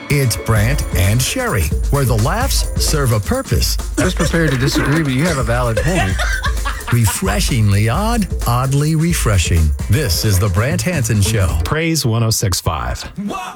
It's Brant and Sherry, where the laughs serve a purpose. I was prepared to disagree, but you have a valid point. Refreshingly odd, oddly refreshing. This is the Brant Hansen Show. Praise 106.5.